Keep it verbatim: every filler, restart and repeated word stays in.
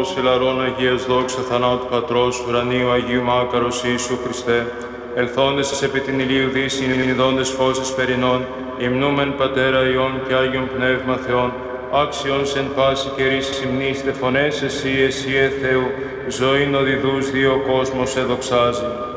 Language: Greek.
Θεός ελαρών Αγίας δόξα θανάτου Πατρός ουρανίου Αγίου Μάκαρος Ιησού Χριστέ, ελθόντες εις επί την ηλίου δύσιν ειδώντες φως εσπερινών, υμνούμεν Πατέρα Υιόν και Άγιον Πνεύμα Θεόν, άξιον εν πάση καιρής υμνήστε φωνές εσύ, εσύ ε Θεού, ζωήν οδηδούς δύο κόσμος εδοξάζει.